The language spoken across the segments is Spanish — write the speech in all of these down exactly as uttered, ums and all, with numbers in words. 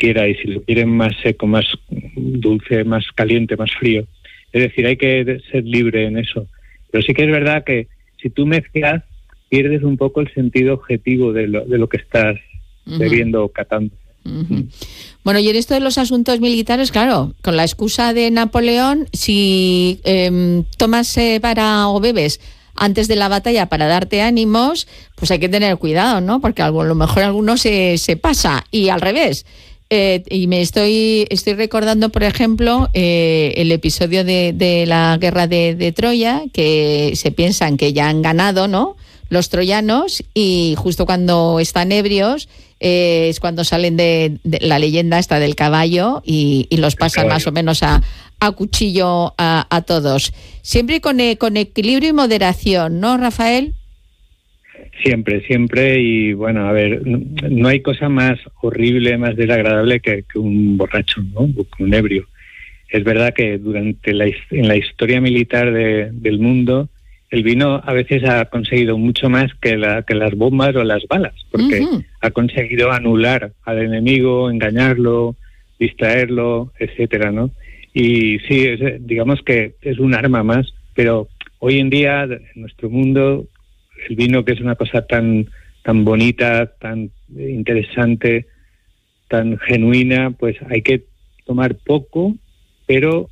quiera, y si lo quieren más seco, más dulce, más caliente, más frío. Es decir, hay que ser libre en eso. Pero sí que es verdad que si tú mezclas, pierdes un poco el sentido objetivo de lo, de lo que estás uh-huh. bebiendo o catando. Uh-huh. Bueno, y en esto de los asuntos militares, claro, con la excusa de Napoleón, si eh, tomas eh, para o bebes antes de la batalla para darte ánimos, pues hay que tener cuidado, ¿no? Porque a lo mejor alguno se, se pasa. Y al revés. Eh, y me estoy estoy recordando, por ejemplo, eh, el episodio de, de la guerra de, de Troya, que se piensan que ya han ganado, ¿no?, los troyanos, y justo cuando están ebrios eh, es cuando salen de, de la leyenda esta del caballo y, y los pasan más o menos a, a cuchillo a, a todos. Siempre con, eh, con equilibrio y moderación, ¿no, Rafael? Siempre, siempre, y bueno, a ver, no hay cosa más horrible, más desagradable que, que un borracho, ¿no?, que un ebrio. Es verdad que durante la, en la historia militar de, del mundo, el vino a veces ha conseguido mucho más que, la, que las bombas o las balas, porque uh-huh. ha conseguido anular al enemigo, engañarlo, distraerlo, etcétera, ¿no? Y sí, es, digamos que es un arma más, pero hoy en día, en nuestro mundo, el vino, que es una cosa tan tan bonita, tan interesante, tan genuina, pues hay que tomar poco, pero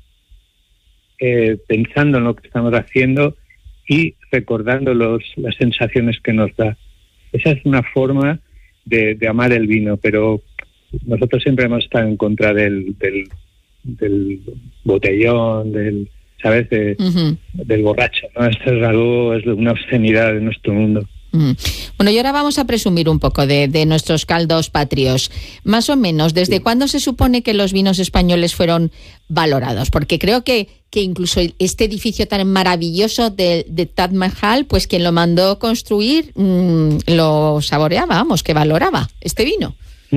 eh, pensando en lo que estamos haciendo y recordando los, las sensaciones que nos da. Esa es una forma de, de amar el vino, pero nosotros siempre hemos estado en contra del, del, del botellón, del... ¿sabes? De, uh-huh. del borracho, ¿no? Esto es algo, es una obscenidad de nuestro mundo. Uh-huh. Bueno, y ahora vamos a presumir un poco de, de nuestros caldos patrios. Más o menos, ¿desde sí. cuándo se supone que los vinos españoles fueron valorados? Porque creo que, que incluso este edificio tan maravilloso de, de Taj Mahal, pues quien lo mandó construir mmm, lo saboreaba, vamos, que valoraba este vino.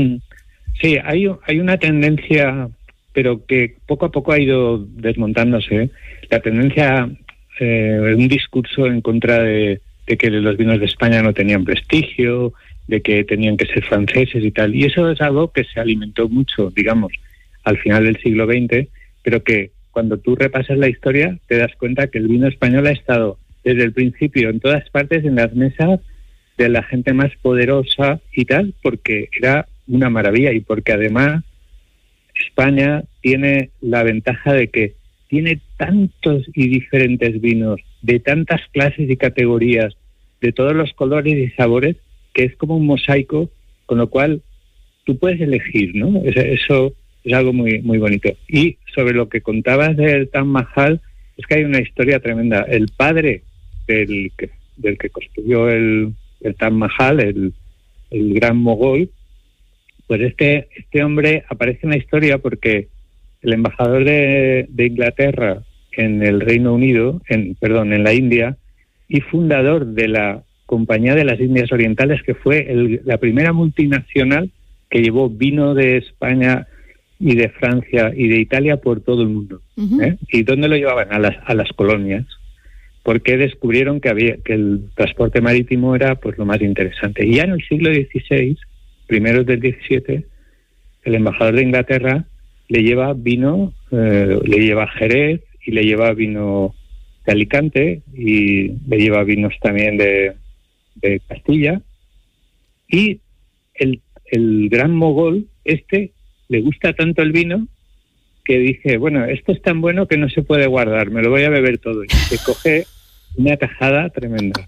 Sí, hay, hay una tendencia, pero que poco a poco ha ido desmontándose, ¿eh? La tendencia, eh, un discurso en contra de, de que los vinos de España no tenían prestigio, de que tenían que ser franceses y tal. Y eso es algo que se alimentó mucho, digamos, al final del siglo veinte, pero que cuando tú repasas la historia te das cuenta que el vino español ha estado desde el principio en todas partes en las mesas de la gente más poderosa y tal, porque era una maravilla y porque además España tiene la ventaja de que tiene tantos y diferentes vinos, de tantas clases y categorías, de todos los colores y sabores, que es como un mosaico, con lo cual tú puedes elegir, ¿no? Eso es algo muy muy bonito. Y sobre lo que contabas del Taj Mahal, es que hay una historia tremenda. El padre del que, del que construyó el, el Taj Mahal, el, el gran mogol, pues este este hombre aparece en la historia porque el embajador de, de Inglaterra en el Reino Unido, en perdón, en la India, y fundador de la Compañía de las Indias Orientales, que fue el, la primera multinacional que llevó vino de España y de Francia y de Italia por todo el mundo. Uh-huh. ¿eh? ¿Y dónde lo llevaban? A las a las colonias, porque descubrieron que había que el transporte marítimo era pues lo más interesante. Y ya en el siglo dieciséis, primeros del diecisiete, el embajador de Inglaterra le lleva vino, eh, le lleva Jerez y le lleva vino de Alicante y le lleva vinos también de, de Castilla. Y el, el gran mogol, este, le gusta tanto el vino que dice, bueno, esto es tan bueno que no se puede guardar, me lo voy a beber todo. Y se coge una tajada tremenda.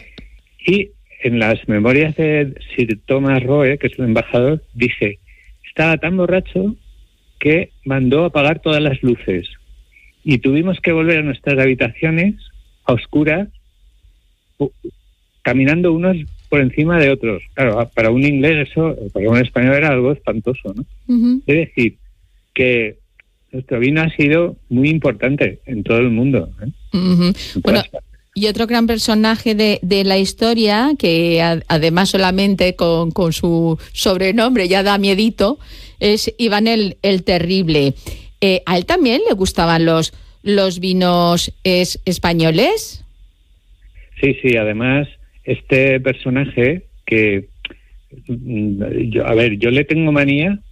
Y en las memorias de Sir Thomas Roe, que es el embajador, dice, estaba tan borracho que mandó apagar todas las luces y tuvimos que volver a nuestras habitaciones a oscuras, caminando unos por encima de otros. Claro, para un inglés eso, para un español era algo espantoso, ¿no? Uh-huh. Es decir, que nuestro vino ha sido muy importante en todo el mundo, ¿eh? Uh-huh. Bueno, y otro gran personaje de, de la historia, que a, además solamente con, con su sobrenombre ya da miedito, es Iván el, el Terrible. Eh, ¿A él también le gustaban los, los vinos es, españoles? Sí, sí, además este personaje que, yo, a ver, yo le tengo manía